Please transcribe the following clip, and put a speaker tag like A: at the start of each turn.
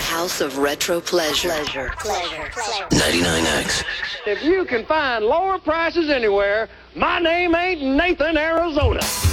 A: house of retro pleasure.
B: 99X.
C: If you can find lower prices anywhere, my name ain't Nathan, Arizona.